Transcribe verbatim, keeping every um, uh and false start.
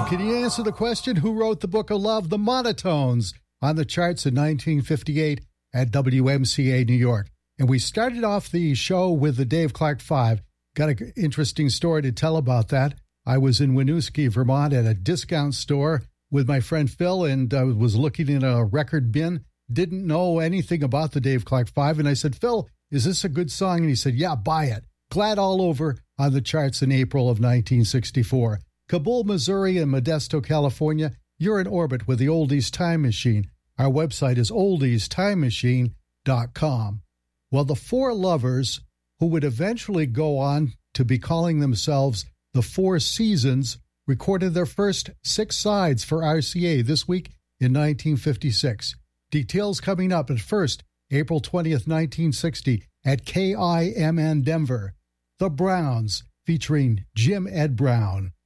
Can you answer the question, who wrote the Book of Love? The Monotones, on the charts in nineteen fifty-eight at W M C A New York. And we started off the show with the Dave Clark Five. Got an interesting story to tell about that. I was in Winooski, Vermont at a discount store with my friend Phil, and I was looking in a record bin. Didn't know anything about the Dave Clark Five. And I said, Phil, is this a good song? And he said, yeah, buy it. Glad All Over on the charts in April of nineteen sixty-four. Kabul, Missouri, and Modesto, California, you're in orbit with the Oldies Time Machine. Our website is oldies time machine dot com. Well, the four lovers who would eventually go on to be calling themselves the Four Seasons recorded their first six sides for R C A this week in nineteen fifty-six. Details coming up, at first, April twentieth, nineteen sixty, at K I M N Denver. The Browns, featuring Jim Ed Brown.